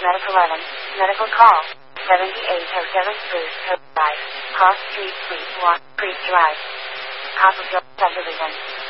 Medical 11, medical call, 7807 Spruce Drive, Cross Street, Suite 1, Creek Drive, Copperfield Subdivision.